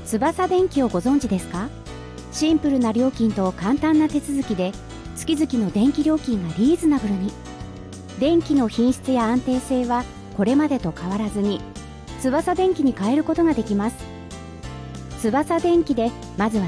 翼電機をご存知ですか？シンプルな料金と簡単な手続きで月々の電気料金がリーズナブルに。電気の品質や安定性はこれまでと変わらずに翼電機に変えることができます。翼電機でまずは